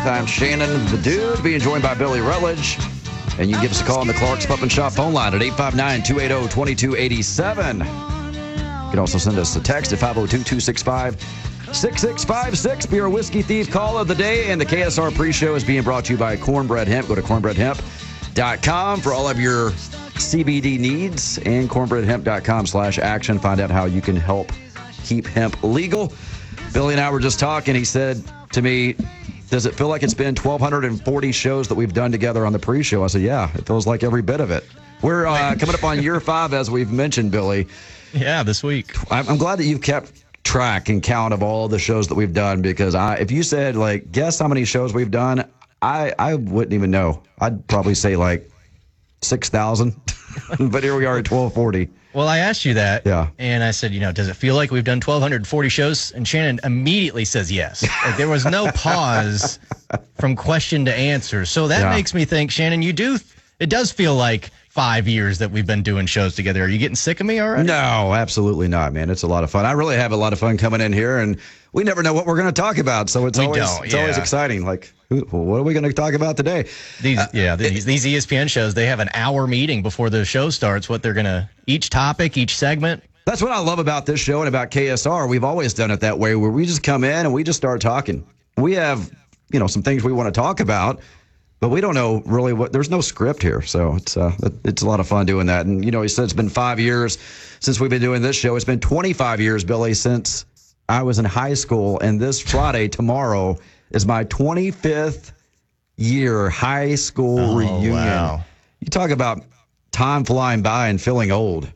I'm Shannon the Dude, being joined by Billy Rutledge. And you can give us a call on the Clark's Pup and Shop phone line at 859-280-2287. You can also send us a text at 502-265-6656. Be our Whiskey Thief Call of the Day. And the KSR pre-show is being brought to you by Cornbread Hemp. Go to cornbreadhemp.com for all of your CBD needs, and cornbreadhemp.com/action. Find out how you can help keep hemp legal. Billy and I were just talking. He said to me, does it feel like it's been 1,240 shows that we've done together on the pre-show? I said, yeah, it feels like every bit of it. We're coming up on year 5, as we've mentioned, Billy. Yeah, this week. I'm glad that you've kept track and count of all the shows that we've done, because if you said, like, guess how many shows we've done, I wouldn't even know. I'd probably say, like, 6,000. But here we are at 1,240. Well, I asked you that, yeah, and I said, does it feel like we've done 1,240 shows? And Shannon immediately says yes. Like, there was no pause from question to answer. So that makes me think, Shannon, it does feel like 5 years that we've been doing shows together. Are you getting sick of me already? No, absolutely not, man. It's a lot of fun. I really have a lot of fun coming in here, and we never know what we're going to talk about. So it's always exciting. Like, what are we going to talk about today? These ESPN shows, they have an hour meeting before the show starts, each topic, each segment. That's what I love about this show and about KSR. We've always done it that way, where we just come in and we just start talking. We have, some things we want to talk about, but we don't know really there's no script here. So it's a lot of fun doing that. And, he said it's been 5 years since we've been doing this show. It's been 25 years, Billy, since I was in high school. And this Friday, tomorrow, is my 25th year high school reunion. Wow. You talk about time flying by and feeling old.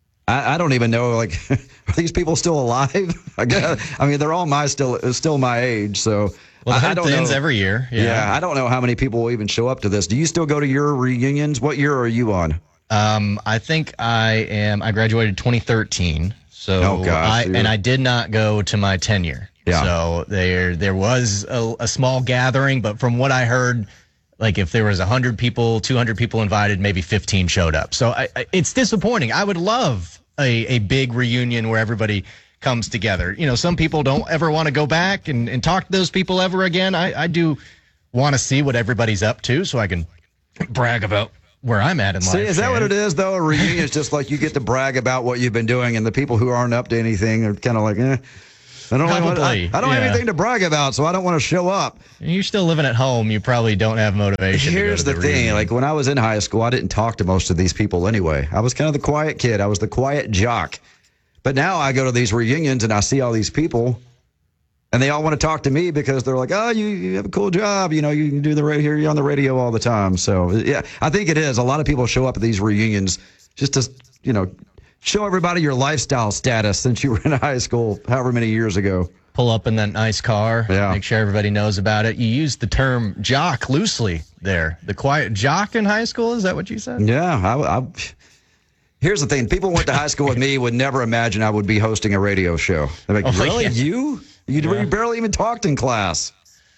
I don't even know, like, are these people still alive? I mean, they're all still my age. So well, the hope ends every year. Yeah, I don't know how many people will even show up to this. Do you still go to your reunions? What year are you on? I think I graduated 2013. So I did not go to my 10-year. Yeah. So there was a small gathering, but from what I heard, like, if there was 100 people, 200 people invited, maybe 15 showed up. So it's disappointing. I would love a big reunion where everybody comes together. Some people don't ever want to go back and talk to those people ever again. I do want to see what everybody's up to so I can brag about where I'm at in life. See, is that what it is, though? A reunion is just like you get to brag about what you've been doing, and the people who aren't up to anything are kind of like, I don't have anything to brag about, so I don't want to show up. You're still living at home. You probably don't have motivation. Here's the thing. Like, when I was in high school, I didn't talk to most of these people anyway. I was kind of the quiet kid. I was the quiet jock. But now I go to these reunions and I see all these people, and they all want to talk to me because they're like, oh, you have a cool job. You can do the radio. You're on the radio all the time. So, yeah, I think it is. A lot of people show up at these reunions just to, show everybody your lifestyle status since you were in high school however many years ago. Pull up in that nice car. Yeah. Make sure everybody knows about it. You used the term jock loosely there. The quiet jock in high school? Is that what you said? Yeah. Here's the thing. People who went to high school with me would never imagine I would be hosting a radio show. They're like, really? Yeah. You barely even talked in class.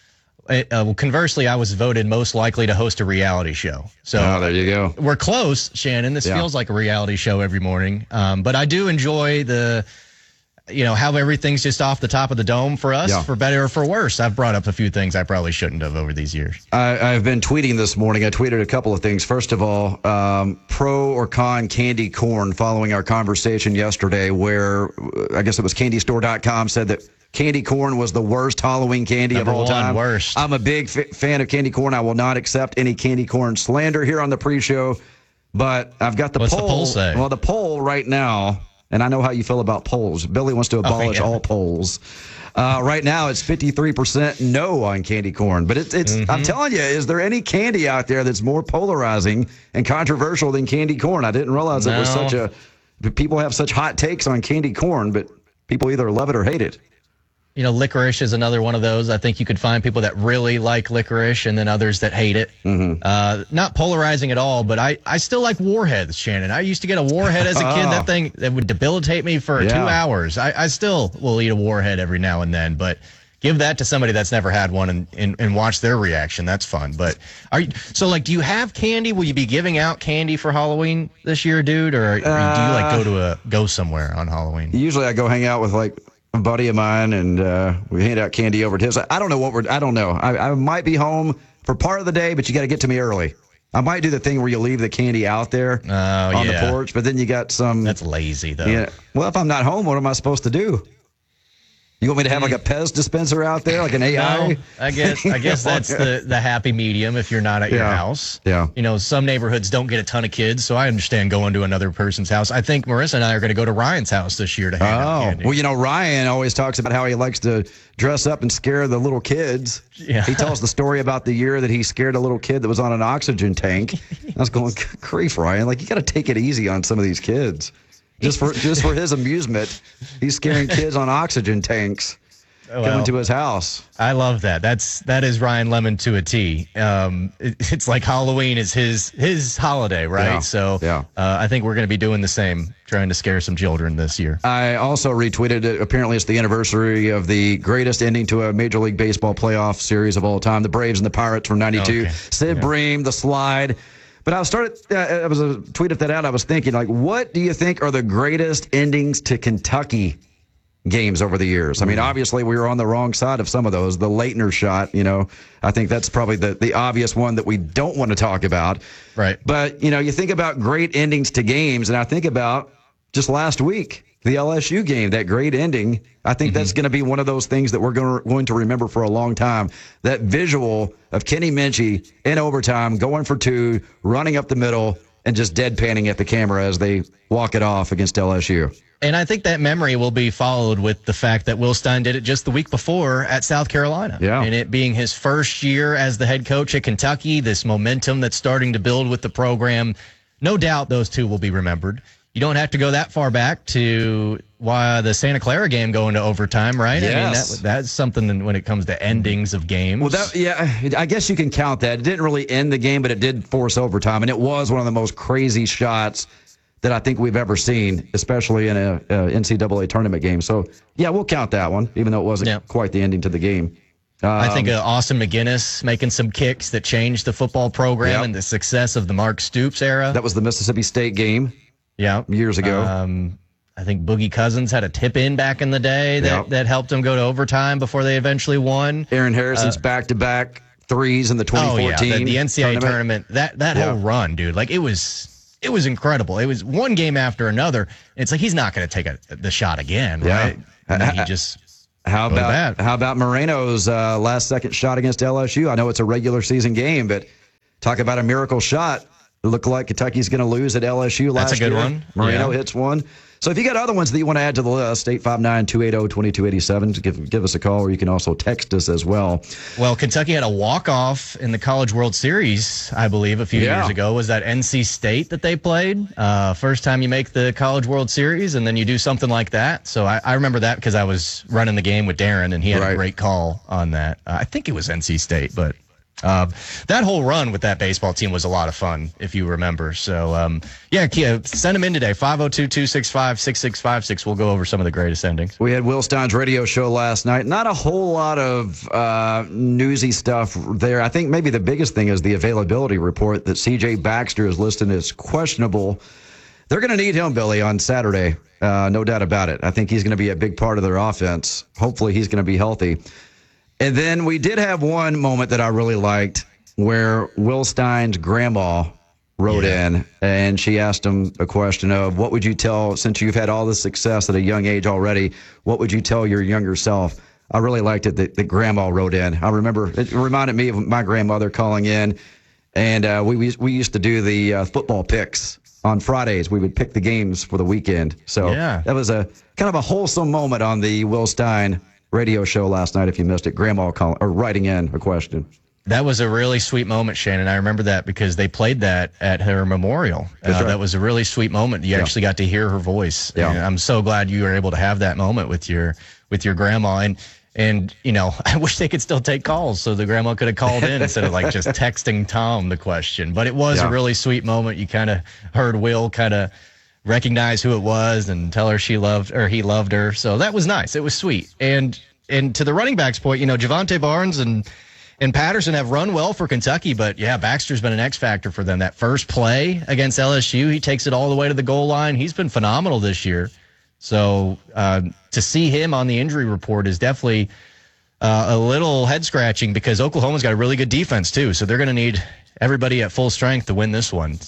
Conversely, I was voted most likely to host a reality show. So there you go. We're close, Shannon. This feels like a reality show every morning. But I do enjoy how everything's just off the top of the dome for us, for better or for worse. I've brought up a few things I probably shouldn't have over these years. I've been tweeting this morning. I tweeted a couple of things. First of all, pro or con candy corn following our conversation yesterday where I guess it was candystore.com said that candy corn was the worst Halloween candy of all time. Worst. I'm a big fan of candy corn. I will not accept any candy corn slander here on the pre-show. But I've got the poll. What's the poll say? Well, the poll right now, and I know how you feel about polls. Billy wants to abolish all polls. Right now, it's 53% no on candy corn. But it's I'm telling you, is there any candy out there that's more polarizing and controversial than candy corn? I didn't realize it was people have such hot takes on candy corn, but people either love it or hate it. Licorice is another one of those. I think you could find people that really like licorice and then others that hate it. Mm-hmm. Not polarizing at all, but I still like warheads, Shannon. I used to get a warhead as a kid. That thing that would debilitate me for 2 hours. I still will eat a warhead every now and then, but give that to somebody that's never had one and watch their reaction. That's fun. But do you have candy? Will you be giving out candy for Halloween this year, dude? Or do you go somewhere on Halloween? Usually I go hang out with a buddy of mine, and we hand out candy over at his. I don't know I don't know. I might be home for part of the day, but you got to get to me early. I might do the thing where you leave the candy out there on the porch, but then you got some. That's lazy, though. Yeah. Well, if I'm not home, what am I supposed to do? You want me to have like a Pez dispenser out there, like an AI? No, I guess that's the happy medium if you're not at your house. Yeah. Some neighborhoods don't get a ton of kids, so I understand going to another person's house. I think Marissa and I are going to go to Ryan's house this year to hand out candy. Well, Ryan always talks about how he likes to dress up and scare the little kids. Yeah. He tells the story about the year that he scared a little kid that was on an oxygen tank. I was going, grief, Ryan. Like, you got to take it easy on some of these kids. Just for his amusement, he's scaring kids on oxygen tanks coming to his house. I love that. That is Ryan Lemon to a T. It's like Halloween is his holiday, right? Yeah. So I think we're going to be doing the same, trying to scare some children this year. I also retweeted it. Apparently, it's the anniversary of the greatest ending to a Major League Baseball playoff series of all time: the Braves and the Pirates from '92. Okay. Sid Bream, the slide. But I tweeted that out. I was thinking, like, what do you think are the greatest endings to Kentucky games over the years? I mean, obviously, we were on the wrong side of some of those. The Leitner shot, I think that's probably the obvious one that we don't want to talk about. Right. But, you think about great endings to games, and I think about just last week, the LSU game, that great ending. I think that's going to be one of those things that we're going to remember for a long time. That visual of Kenny Minchey in overtime, going for two, running up the middle, and just deadpanning at the camera as they walk it off against LSU. And I think that memory will be followed with the fact that Will Stein did it just the week before at South Carolina. Yeah. And it being his first year as the head coach at Kentucky, this momentum that's starting to build with the program. No doubt those two will be remembered. You don't have to go that far back to the Santa Clara game going to overtime, right? Yes. I mean, that's something when it comes to endings of games. Well, I guess you can count that. It didn't really end the game, but it did force overtime, and it was one of the most crazy shots that I think we've ever seen, especially in a NCAA tournament game. So, yeah, we'll count that one, even though it wasn't quite the ending to the game. I think Austin McGinnis making some kicks that changed the football program and the success of the Mark Stoops era. That was the Mississippi State game. Yeah, years ago. I think Boogie Cousins had a tip-in back in the day that helped them go to overtime before they eventually won. Aaron Harrison's back-to-back threes in the 2014 the NCAA tournament. That whole run, dude, like it was incredible. It was one game after another. It's like he's not going to take the shot again, right? And then he just how about Moreno's last-second shot against LSU? I know it's a regular season game, but talk about a miracle shot. It looked like Kentucky's going to lose at LSU last year. That's a good one. Moreno hits one. So if you got other ones that you want to add to the list, 859-280-2287, give us a call, or you can also text us as well. Well, Kentucky had a walk-off in the College World Series, I believe, a few years ago. Was that NC State that they played? First time you make the College World Series, and then you do something like that. So I remember that because I was running the game with Darren, and he had a great call on that. I think it was NC State, but... that whole run with that baseball team was a lot of fun, if you remember. So, send them in today, 502-265-6656. We'll go over some of the greatest endings. We had Will Stein's radio show last night. Not a whole lot of newsy stuff there. I think maybe the biggest thing is the availability report that C.J. Baxter is listed as questionable. They're going to need him, Billy, on Saturday. No doubt about it. I think he's going to be a big part of their offense. Hopefully he's going to be healthy. And then we did have one moment that I really liked where Will Stein's grandma wrote in, and she asked him a question of, what would you tell, since you've had all this success at a young age already, what would you tell your younger self? I really liked it that grandma wrote in. I remember it reminded me of my grandmother calling in, and we used to do the football picks on Fridays. We would pick the games for the weekend. So that was a kind of a wholesome moment on the Will Stein radio show last night. If you missed it, grandma writing in a question. That was a really sweet moment, Shannon. I remember that because they played that at her memorial. That was a really sweet moment. You actually got to hear her voice. Yeah. And I'm so glad you were able to have that moment with your grandma. And I wish they could still take calls so the grandma could have called in instead of like just texting Tom the question. But it was a really sweet moment. You kind of heard Will kind of recognize who it was and tell her he loved her. So that was nice. It was sweet. And to the running backs point, Javante Barnes and Patterson have run well for Kentucky, but Baxter's been an X factor for them. That first play against LSU, he takes it all the way to the goal line. He's been phenomenal this year. So to see him on the injury report is definitely a little head-scratching because Oklahoma's got a really good defense, too. So they're going to need everybody at full strength to win this one.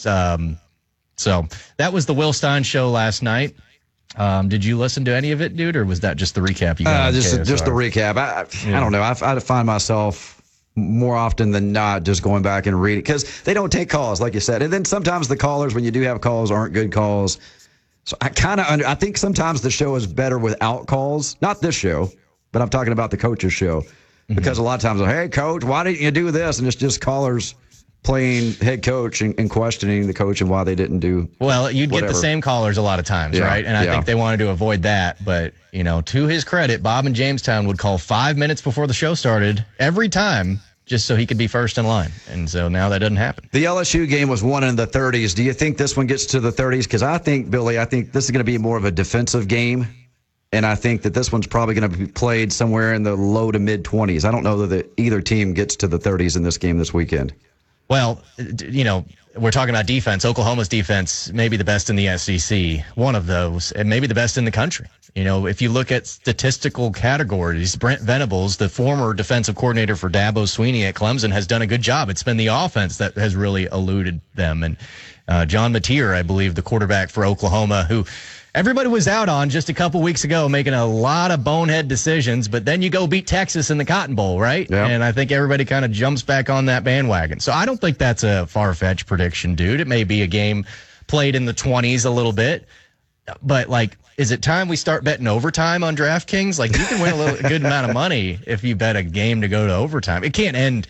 So that was the Will Stein show last night. Did you listen to any of it, dude, or was that just the recap you got? Just the recap. I don't know. I find myself more often than not just going back and reading because they don't take calls, like you said. And then sometimes the callers, when you do have calls, aren't good calls. So I think sometimes the show is better without calls. Not this show, but I'm talking about the coach's show. Because a lot of times, hey, coach, why didn't you do this? And it's just callers playing head coach and questioning the coach and why they didn't do Well, you'd get the same callers a lot of times, right? And I think they wanted to avoid that. But, to his credit, Bob in Jamestown would call 5 minutes before the show started every time just so he could be first in line. And so now that doesn't happen. The LSU game was won in the 30s. Do you think this one gets to the 30s? Because I think, Billy, this is going to be more of a defensive game. And I think that this one's probably going to be played somewhere in the low to mid 20s. I don't know that either team gets to the 30s in this game this weekend. Well, we're talking about defense. Oklahoma's defense may be the best in the SEC, one of those, and maybe the best in the country. If you look at statistical categories, Brent Venables, the former defensive coordinator for Dabo Swinney at Clemson, has done a good job. It's been the offense that has really eluded them. And John Mateer, I believe, the quarterback for Oklahoma, who everybody was out on just a couple weeks ago, making a lot of bonehead decisions, but then you go beat Texas in the Cotton Bowl, right? Yeah. And I think everybody kind of jumps back on that bandwagon. So I don't think that's a far-fetched prediction, dude. It may be a game played in the 20s a little bit, but, is it time we start betting overtime on DraftKings? You can win a good amount of money if you bet a game to go to overtime. It can't end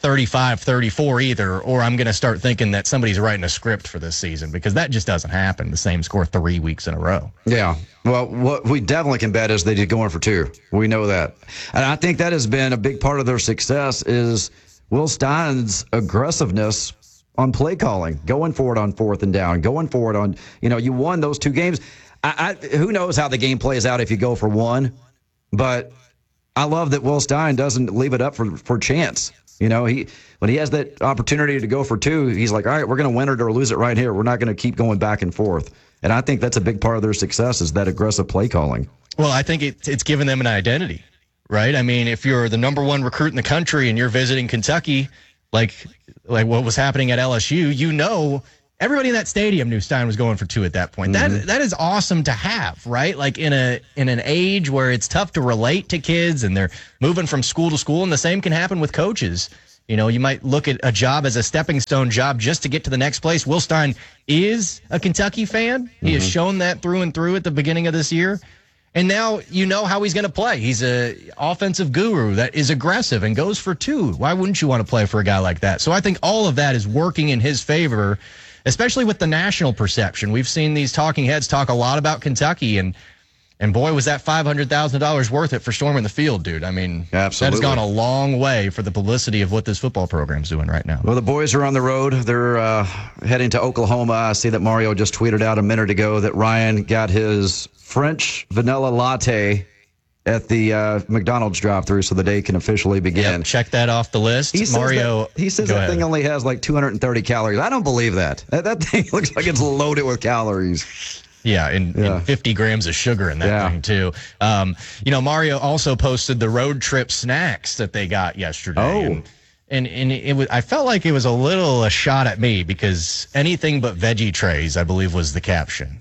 35-34 either, or I'm going to start thinking that somebody's writing a script for this season because that just doesn't happen, the same score 3 weeks in a row. Yeah. Well, what we definitely can bet is they just go in for two. We know that. And I think that has been a big part of their success is Will Stein's aggressiveness on play calling, going for it on 4th and down, going for it on, you won those two games. Who knows how the game plays out if you go for one, but I love that Will Stein doesn't leave it up for chance. When he has that opportunity to go for two, he's like, all right, we're going to win it or lose it right here. We're not going to keep going back and forth. And I think that's a big part of their success is that aggressive play calling. Well, I think it's given them an identity, right? I mean, if you're the number one recruit in the country and you're visiting Kentucky, like what was happening at LSU, everybody in that stadium knew Stein was going for two at that point. Mm-hmm. That is awesome to have, right? In an age where it's tough to relate to kids and they're moving from school to school, and the same can happen with coaches. You might look at a job as a stepping stone job just to get to the next place. Will Stein is a Kentucky fan. He has shown that through and through at the beginning of this year. And now you know how he's going to play. He's an offensive guru that is aggressive and goes for two. Why wouldn't you want to play for a guy like that? So I think all of that is working in his favor, especially with the national perception. We've seen these talking heads talk a lot about Kentucky, and boy, was that $500,000 worth it for storming the field, dude. I mean, absolutely. That has gone a long way for the publicity of what this football program's doing right now. Well, the boys are on the road. They're heading to Oklahoma. I see that Mario just tweeted out a minute ago that Ryan got his French vanilla latte at the McDonald's drive-thru so the day can officially begin. Yep, check that off the list. He says that thing only has 230 calories. I don't believe that. That thing looks like it's loaded with calories. Yeah, and 50 grams of sugar in that thing, too. Mario also posted the road trip snacks that they got yesterday. Oh. And it was, I felt like it was a shot at me because anything but veggie trays, I believe, was the caption.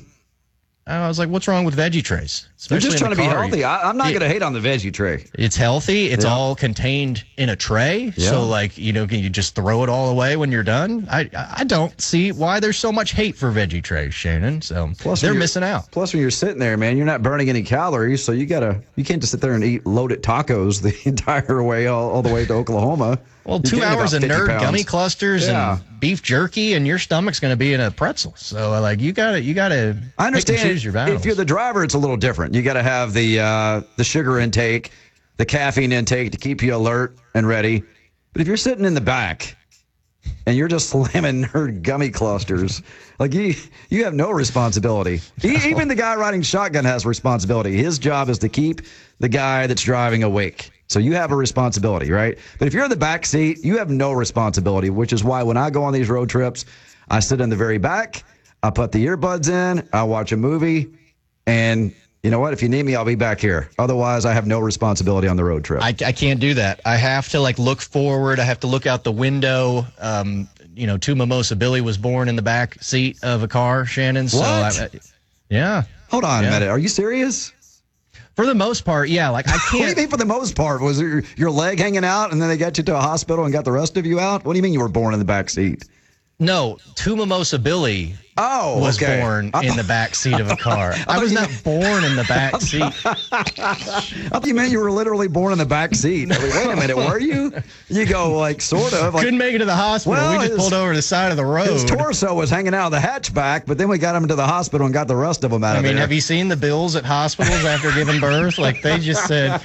I was like, what's wrong with veggie trays? You're just trying to be healthy. I'm not going to hate on the veggie tray. It's healthy. It's all contained in a tray. Yeah. So, can you just throw it all away when you're done? I don't see why there's so much hate for veggie trays, Shannon. So they're missing out. Plus, when you're sitting there, man, you're not burning any calories. So you can't just sit there and eat loaded tacos the entire way, all the way to Oklahoma. Well, 2 hours of nerd gummy clusters and beef jerky, and your stomach's going to be in a pretzel. So, you gotta. I understand. Choose your battles. If you're the driver, it's a little different. You got to have the sugar intake, the caffeine intake to keep you alert and ready. But if you're sitting in the back and you're just slamming nerd gummy clusters, you have no responsibility. Even the guy riding shotgun has responsibility. His job is to keep the guy that's driving awake. So you have a responsibility, right? But if you're in the back seat, you have no responsibility, which is why when I go on these road trips, I sit in the very back, I put the earbuds in, I watch a movie, And you know what? If you need me, I'll be back here. Otherwise, I have no responsibility on the road trip. I can't do that. I have to look forward. I have to look out the window. Two Mimosa Billy was born in the back seat of a car, Shannon. So yeah. Hold on a minute. Are you serious? For the most part, yeah. I can't. What do you mean for the most part? Was your leg hanging out and then they got you to a hospital and got the rest of you out? What do you mean you were born in the back seat? No, Two Mimosa Billy was born in the back seat of a car. I was not born in the back seat. I thought you meant you were literally born in the back seat. I mean, wait a minute, were you? You go sort of. Couldn't make it to the hospital. Well, we just pulled over to the side of the road. His torso was hanging out of the hatchback, but then we got him to the hospital and got the rest of them out of there. Have you seen the bills at hospitals after giving birth? They just said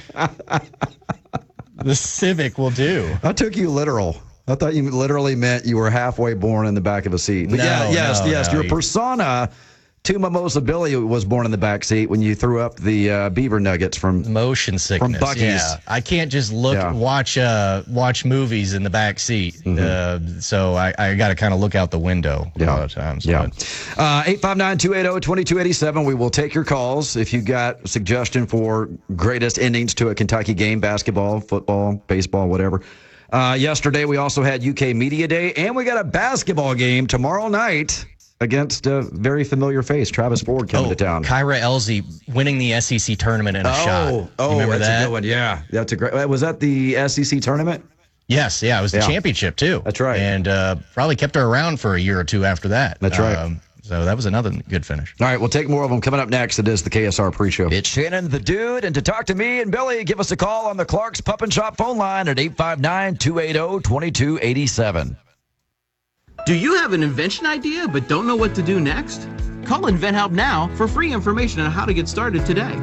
the Civic will do. I took you literal. I thought you literally meant you were halfway born in the back of a seat. But yes. Your persona, Two Mimosa Billy, was born in the back seat when you threw up the beaver nuggets from motion sickness. From Buc-ee's. Yeah, I can't just watch movies in the back seat. Mm-hmm. So I got to kind of look out the window a lot of times. Yeah. 859-280-2287. We will take your calls if you got a suggestion for greatest endings to a Kentucky game, basketball, football, baseball, whatever. Yesterday, we also had UK Media Day, and we got a basketball game tomorrow night against a very familiar face, Travis Ford, coming to town. Kyra Elzy winning the SEC tournament in a shot. Oh, remember that's that? a good one. Yeah, that's a great. Was that the SEC tournament? Yes, it was the championship too. That's right. And probably kept her around for a year or two after that. That's right. So that was another good finish. All right, we'll take more of them coming up next. It is the KSR pre-show. It's Shannon the Dude, and to talk to me and Billy, give us a call on the Clark's Pup and Shop phone line at 859-280-2287. Do you have an invention idea but don't know what to do next? Call InventHelp now for free information on how to get started today.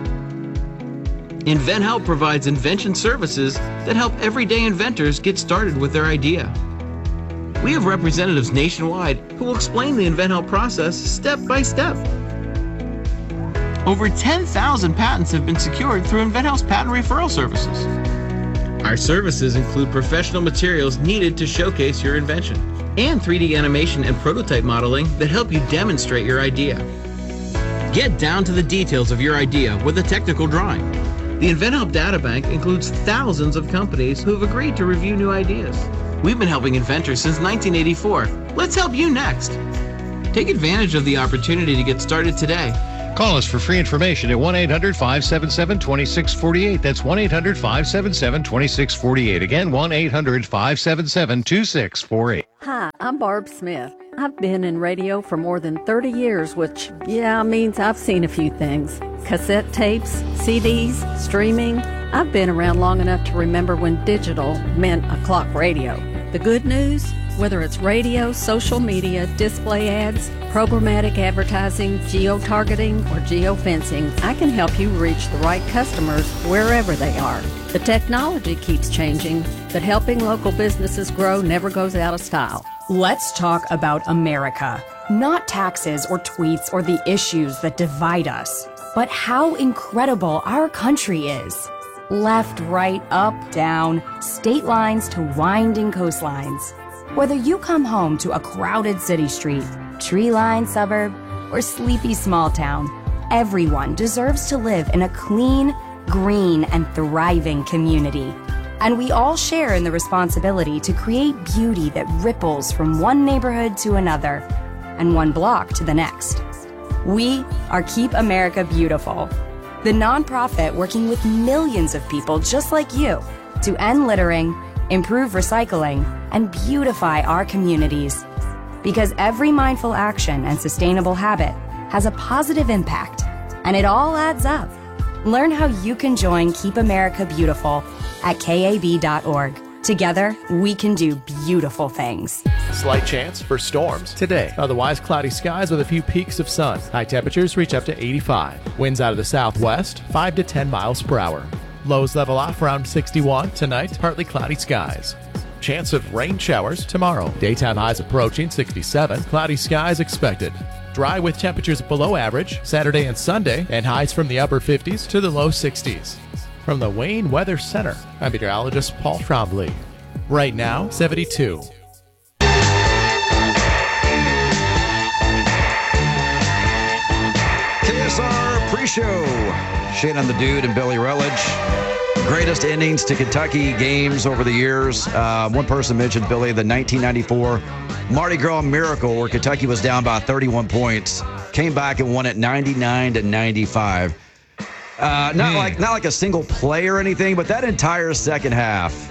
InventHelp provides invention services that help everyday inventors get started with their idea. We have representatives nationwide who will explain the InventHelp process step by step. Over 10,000 patents have been secured through InventHelp's patent referral services. Our services include professional materials needed to showcase your invention and 3D animation and prototype modeling that help you demonstrate your idea. Get down to the details of your idea with a technical drawing. The InventHelp Databank includes thousands of companies who have agreed to review new ideas. We've been helping inventors since 1984. Let's help you next. Take advantage of the opportunity to get started today. Call us for free information at 1-800-577-2648. That's 1-800-577-2648. Again, 1-800-577-2648. Hi, I'm Barb Smith. I've been in radio for more than 30 years, which, means I've seen a few things. Cassette tapes, CDs, streaming. I've been around long enough to remember when digital meant a clock radio. The good news? Whether it's radio, social media, display ads, programmatic advertising, geo-targeting, or geo-fencing, I can help you reach the right customers wherever they are. The technology keeps changing, but helping local businesses grow never goes out of style. Let's talk about America. Not taxes or tweets or the issues that divide us, but how incredible our country is. Left, right, up, down, state lines to winding coastlines. Whether you come home to a crowded city street, tree-lined suburb, or sleepy small town, everyone deserves to live in a clean, green, and thriving community. And we all share in the responsibility to create beauty that ripples from one neighborhood to another and one block to the next. We are Keep America Beautiful, the nonprofit working with millions of people just like you to end littering, improve recycling, and beautify our communities. Because every mindful action and sustainable habit has a positive impact, and it all adds up. Learn how you can join Keep America Beautiful at KAB.org. Together, we can do beautiful things. Slight chance for storms today. Otherwise, cloudy skies with a few peaks of sun. High temperatures reach up to 85. Winds out of the southwest, 5 to 10 miles per hour. Lows level off around 61. Tonight, partly cloudy skies. Chance of rain showers tomorrow. Daytime highs approaching 67. Cloudy skies expected. Dry with temperatures below average Saturday and Sunday, and highs from the upper 50s to the low 60s. From the Wayne Weather Center, I'm meteorologist Paul Trombley. Right now, 72. KSR pre-show. Shannon the Dude and Billy Rutledge. Greatest endings to Kentucky games over the years. One person mentioned, Billy, the 1994 Mardi Gras Miracle, where Kentucky was down by 31 points, came back and won it 99-95. Not like a single play or anything, but that entire second half.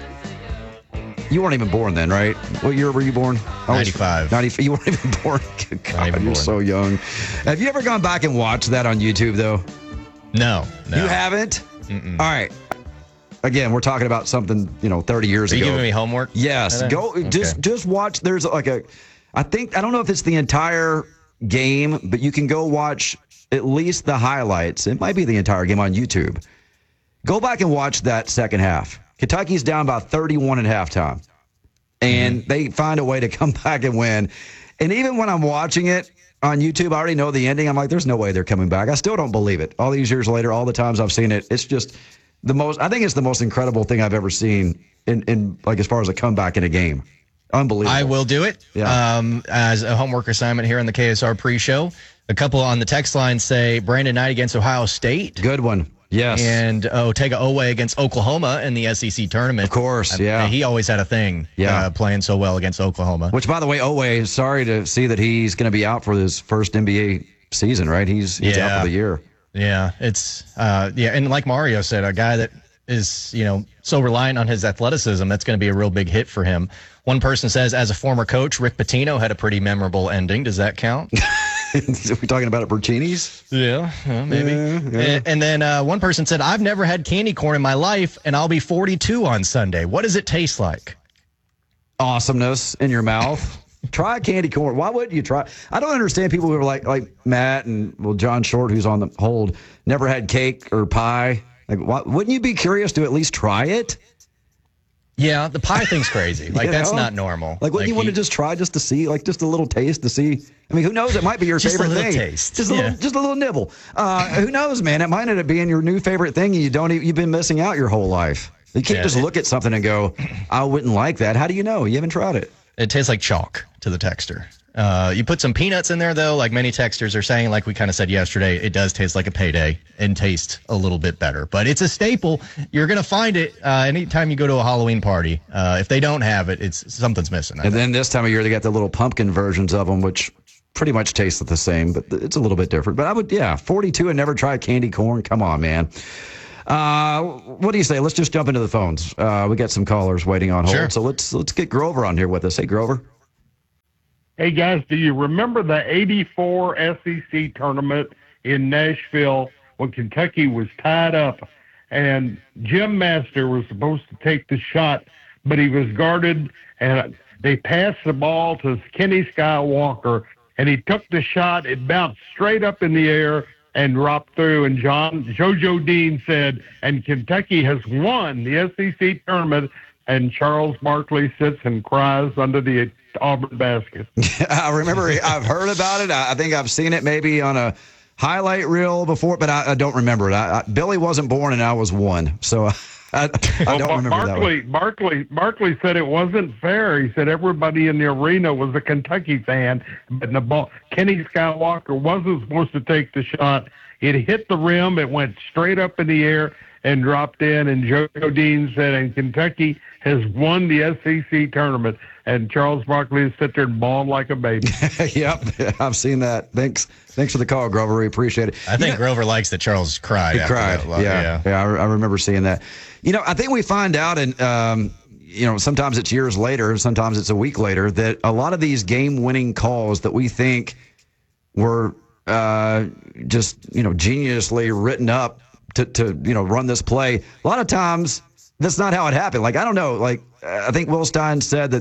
You weren't even born then, right? What year were you born? 95. 95. You weren't even born. God, you're so young. Have you ever gone back and watched that on YouTube, though? No. You haven't? Mm-mm. All right. Again, we're talking about something, 30 years ago. Are you giving me homework? Yes. Go. Okay. Just watch. There's I don't know if it's the entire game, but you can go watch at least the highlights. It might be the entire game on YouTube. Go back and watch that second half. Kentucky's down by 31 at halftime, and they find a way to come back and win. And even when I'm watching it on YouTube, I already know the ending. I'm like, there's no way they're coming back. I still don't believe it. All these years later, all the times I've seen it, it's just I think it's the most incredible thing I've ever seen in as far as a comeback in a game. Unbelievable. I will do it as a homework assignment here in the KSR pre-show. A couple on the text line say Brandon Knight against Ohio State. Good one. Yes. And Otega Owe against Oklahoma in the SEC tournament. Of course, yeah. He always had a thing playing so well against Oklahoma. Which, by the way, Owe, sorry to see that he's going to be out for his first NBA season, right? He's out for the year. Yeah, it's and like Mario said, a guy that is, so reliant on his athleticism, that's going to be a real big hit for him. One person says, as a former coach, Rick Pitino had a pretty memorable ending. Does that count? Are we talking about at Bertini's? Yeah, maybe. Yeah. And then one person said, I've never had candy corn in my life, and I'll be 42 on Sunday. What does it taste like? Awesomeness in your mouth. Try candy corn. Why wouldn't you try? I don't understand people who are like Matt and John Short, who's on the hold, never had cake or pie. Wouldn't you be curious to at least try it? Yeah, the pie thing's crazy. That's not normal. Wouldn't you want to just try just to see, just a little taste to see? I mean, who knows? It might be your favorite thing. Taste. Just a little nibble. Who knows, man? It might end up being your new favorite thing, and you've been missing out your whole life. You can't just look at something and go, I wouldn't like that. How do you know? You haven't tried it. It tastes like chalk to the texter. You put some peanuts in there, though, like many texters are saying, like we kind of said yesterday, it does taste like a payday and taste a little bit better. But it's a staple. You're going to find it anytime you go to a Halloween party. If they don't have it, something's missing. And then this time of year, they got the little pumpkin versions of them, which pretty much taste the same, but it's a little bit different. But I would, 42 and never tried candy corn. Come on, man. What do you say? Let's just jump into the phones. We got some callers waiting on hold. Sure. So let's get Grover on here with us. Hey, Grover. Hey, guys, do you remember the 84 SEC tournament in Nashville when Kentucky was tied up and Jim Master was supposed to take the shot, but he was guarded, and they passed the ball to Kenny Skywalker, and he took the shot. It bounced straight up in the air and dropped through, and JoJo Dean said, and Kentucky has won the SEC tournament, and Charles Barkley sits and cries under the Auburn basket. I remember. I've heard about it. I think I've seen it maybe on a highlight reel before, but I don't remember it. Billy wasn't born and I was one, so I don't remember that one. Barkley said it wasn't fair. He said everybody in the arena was a Kentucky fan, but Kenny Skywalker wasn't supposed to take the shot. It hit the rim. It went straight up in the air and dropped in, and JoJo Dean said, and Kentucky has won the SEC tournament. And Charles Barkley sat there and bawled like a baby. Yep, I've seen that. Thanks for the call, Grover. We appreciate it. I think Grover likes that Charles cried. He cried. Yeah. I remember seeing that. I think we find out, and sometimes it's years later, sometimes it's a week later, that a lot of these game-winning calls that we think were just geniusly written up to run this play. A lot of times that's not how it happened. I don't know. I think Will Stein said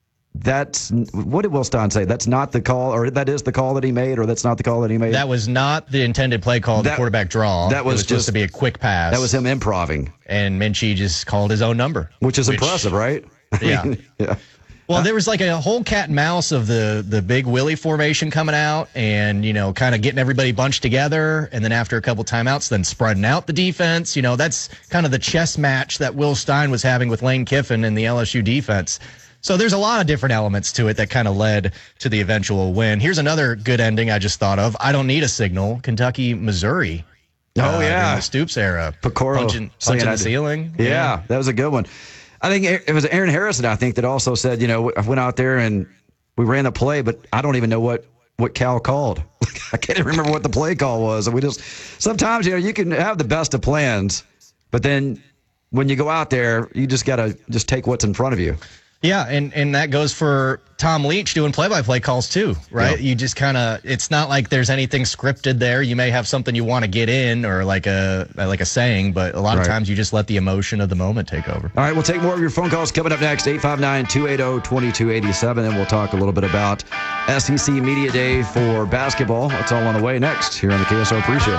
what did Will Stein say? That's not the call, or that is the call that he made, or that's not the call that he made? That was not the intended play call, the quarterback draw. That was supposed to be a quick pass. That was him improving. And Minchie just called his own number. Which is impressive, right? Yeah. Yeah. Well, there was a whole cat and mouse of the big Willie formation coming out and, kind of getting everybody bunched together. And then after a couple timeouts, then spreading out the defense. That's kind of the chess match that Will Stein was having with Lane Kiffin and the LSU defense. So there's a lot of different elements to it that kind of led to the eventual win. Here's another good ending I just thought of. I don't need a signal. Kentucky, Missouri. Oh, yeah. The Stoops era. Pecoro punching the ceiling. Yeah, that was a good one. I think it was Aaron Harrison, I think, that also said, I went out there and we ran the play, but I don't even know what Cal called. I can't even remember what the play call was. And sometimes, you can have the best of plans, but then when you go out there, you just got to just take what's in front of you. Yeah, and that goes for Tom Leach doing play-by-play calls too, right? Yeah. You just kind of, it's not like there's anything scripted there. You may have something you want to get in or like a saying, but a lot of times you just let the emotion of the moment take over. All right, we'll take more of your phone calls coming up next, 859-280-2287, and we'll talk a little bit about SEC Media Day for basketball. That's all on the way next here on the KSR Pre-Show.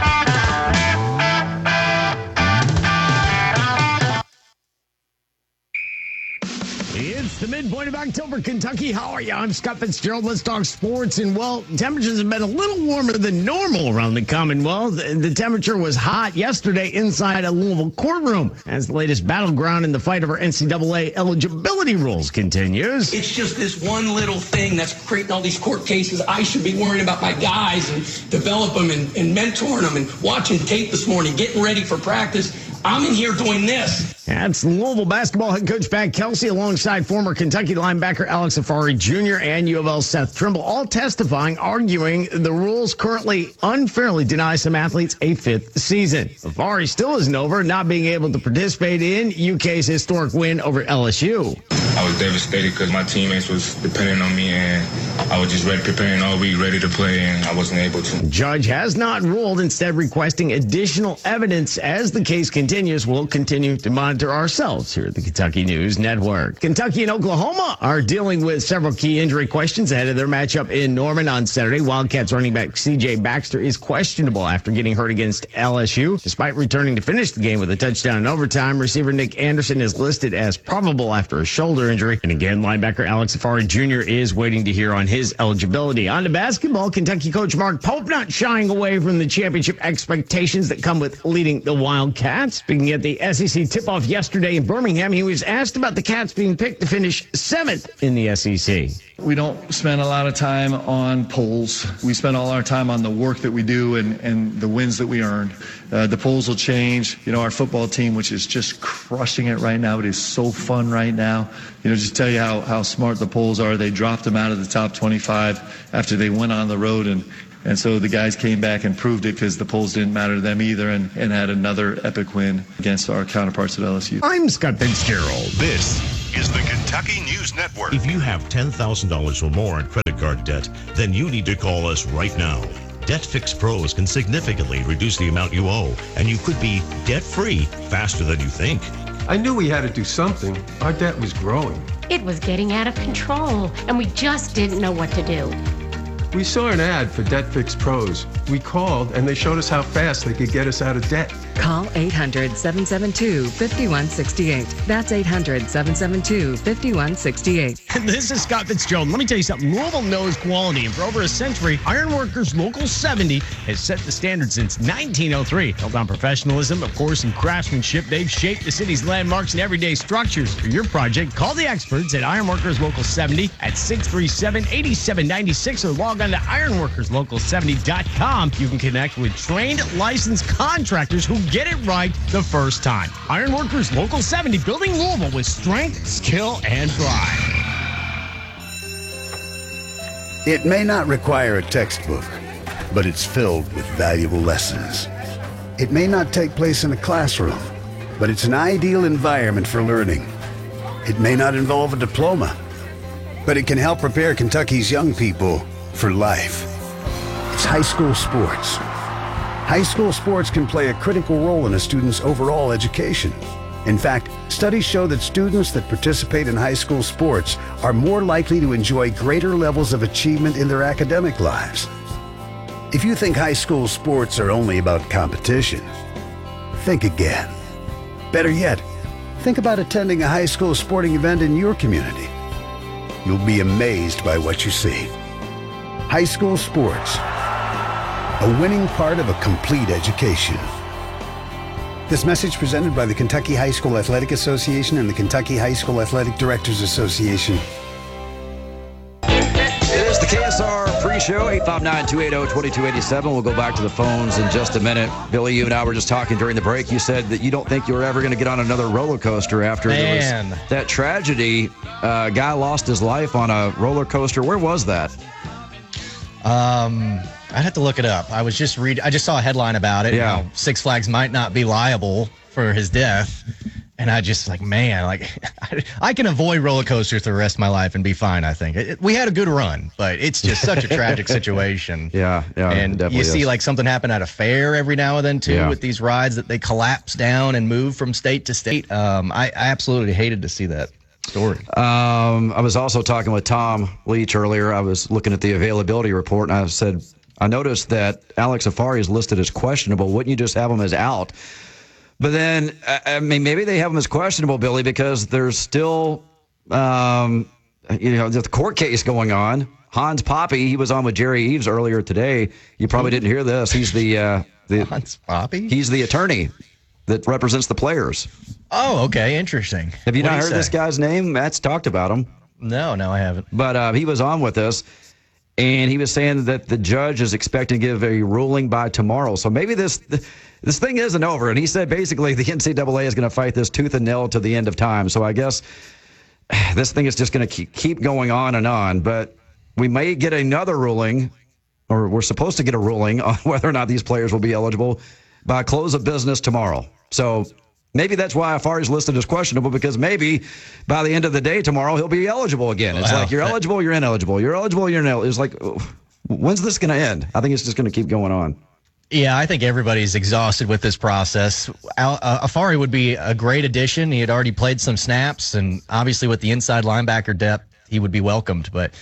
The midpoint of October, Kentucky. How are you? I'm Scott Fitzgerald. Let's talk sports. And, well, temperatures have been a little warmer than normal around the Commonwealth. The temperature was hot yesterday inside a Louisville courtroom as the latest battleground in the fight over NCAA eligibility rules continues. It's just this one little thing that's creating all these court cases. I should be worrying about my guys and develop them and mentoring them and watching tape this morning, getting ready for practice. I'm in here doing this. That's Louisville basketball head coach Pat Kelsey alongside former Kentucky linebacker Alex Afari Jr. and U of L Seth Trimble, all testifying, arguing the rules currently unfairly deny some athletes a fifth season. Afari still isn't over not being able to participate in UK's historic win over LSU. I was devastated because my teammates was depending on me, and I was just preparing all week, ready to play, and I wasn't able to. The judge has not ruled, instead requesting additional evidence. As the case continues, we'll continue to monitor ourselves here at the Kentucky News Network. Kentucky and Oklahoma are dealing with several key injury questions ahead of their matchup in Norman on Saturday. Wildcats running back C.J. Baxter is questionable after getting hurt against LSU. Despite returning to finish the game with a touchdown in overtime, receiver Nick Anderson is listed as probable after a shoulder injury. And again, linebacker Alex Afari Jr. is waiting to hear on his eligibility. On to basketball, Kentucky coach Mark Pope not shying away from the championship expectations that come with leading the Wildcats. Speaking at the SEC tip-off yesterday in Birmingham, he was asked about the Cats being picked to finish 7th in the SEC. We don't spend a lot of time on polls. We spend all our time on the work that we do and the wins that we earned. The polls will change. Our football team, which is just crushing it right now. It is so fun right now. Just tell you how smart the polls are. They dropped them out of the top 25 after they went on the road, and so the guys came back and proved it because the polls didn't matter to them either and had another epic win against our counterparts at LSU. I'm Scott Fitzgerald. This is the Kentucky News Network. If you have $10,000 or more in credit card debt, then you need to call us right now. Debt Fix Pros can significantly reduce the amount you owe, and you could be debt-free faster than you think. I knew we had to do something. Our debt was growing. It was getting out of control, and we just didn't know what to do. We saw an ad for Debt Fix Pros. We called, and they showed us how fast they could get us out of debt. Call 800-772-5168. That's 800-772-5168. This is Scott Fitzgerald. Let me tell you something. Louisville knows quality, and for over a century, Ironworkers Local 70 has set the standard since 1903. Built on professionalism, of course, and craftsmanship, they've shaped the city's landmarks and everyday structures. For your project, call the experts at Ironworkers Local 70 at 637-8796 or log on to ironworkerslocal70.com. You can connect with trained, licensed contractors who get it right the first time. Ironworkers Local 70, building Louisville with strength, skill, and pride. It may not require a textbook, but it's filled with valuable lessons. It may not take place in a classroom, but it's an ideal environment for learning. It may not involve a diploma, but it can help prepare Kentucky's young people for life. It's high school sports. High school sports can play a critical role in a student's overall education. In fact, studies show that students that participate in high school sports are more likely to enjoy greater levels of achievement in their academic lives. If you think high school sports are only about competition, think again. Better yet, think about attending a high school sporting event in your community. You'll be amazed by what you see. High school sports, a winning part of a complete education. This message presented by the Kentucky High School Athletic Association and the Kentucky High School Athletic Directors Association. It is the KSR Show, 859-280-2287. We'll go back to the phones in just a minute. Billy, you and I were just talking during the break. You said that you don't think you were ever going to get on another roller coaster after there was that tragedy. A guy lost his life on a roller coaster. Where was that? I'd have to look it up. I was just I just saw a headline about it. Yeah. You know, Six Flags might not be liable for his death. And I just I can avoid roller coasters the rest of my life and be fine, I think. We had a good run, but it's just such a tragic situation. Yeah. And you see like something happen at a fair every now and then, too, with these rides that they collapse down and move from state to state. I absolutely hated to see that story. I was also talking with Tom Leach earlier. I was looking at the availability report, and I said, I noticed that Alex Afari is listed as questionable. Wouldn't you just have him as out? But then, I mean, maybe they have him as questionable, Billy, because there's still, the court case going on. Hans Poppy, he was on with Jerry Eves earlier today. You probably didn't hear this. He's the Hans Poppy? He's the attorney that represents the players. Oh, okay, interesting. Have you not heard this guy's name? Matt's talked about him. No, I haven't. But he was on with us, and he was saying that the judge is expecting to give a ruling by tomorrow. So maybe this thing isn't over. And he said basically the NCAA is going to fight this tooth and nail to the end of time. So I guess this thing is just going to keep going on. But we may get another ruling, or we're supposed to get a ruling on whether or not these players will be eligible by close of business tomorrow. So maybe that's why Afari's listed as questionable, because maybe by the end of the day tomorrow he'll be eligible again. It's like you're eligible, you're ineligible. You're eligible, you're ineligible. It's like, when's this going to end? I think it's just going to keep going on. Yeah, I think everybody's exhausted with this process. Afari would be a great addition. He had already played some snaps, and obviously with the inside linebacker depth, he would be welcomed. But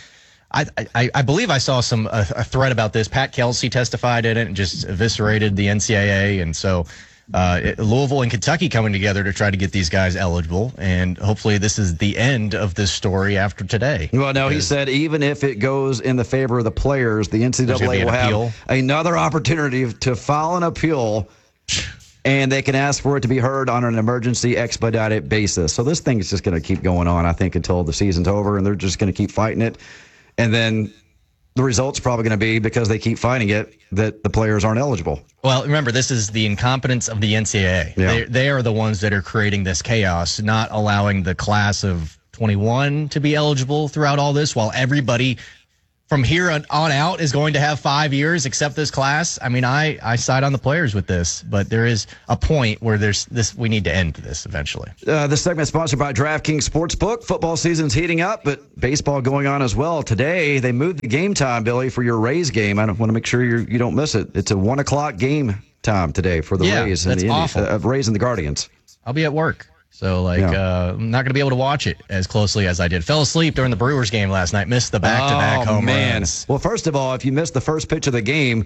I believe I saw a thread about this. Pat Kelsey testified in it and just eviscerated the NCAA, and so Louisville and Kentucky coming together to try to get these guys eligible, and hopefully this is the end of this story after today. Well, no, he said even if it goes in the favor of the players, the NCAA will have another opportunity to file an appeal, and they can ask for it to be heard on an emergency expedited basis. So this thing is just going to keep going on, I think, until the season's over, and they're just going to keep fighting it. And then the result's probably going to be, because they keep fighting it, that the players aren't eligible. Well, remember, this is the incompetence of the NCAA. Yeah. They are the ones that are creating this chaos, not allowing the class of 21 to be eligible throughout all this, while everybody from here on out is going to have 5 years except this class. I mean, I side on the players with this, but there is a point where we need to end this eventually. This segment is sponsored by DraftKings Sportsbook. Football season's heating up, but baseball going on as well. Today, they moved the game time, Billy, for your Rays game. I want to make sure you don't miss it. It's a 1 o'clock game time today for the Rays and the Rays and the Guardians. I'll be at work. So, I'm not going to be able to watch it as closely as I did. Fell asleep during the Brewers game last night. Missed the back-to-back home runs. Well, first of all, if you missed the first pitch of the game,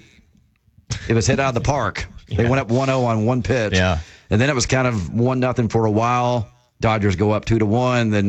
it was hit out of the park. They went up 1-0 on one pitch. Yeah. And then it was kind of 1-0 for a while. Dodgers go up 2-1. Then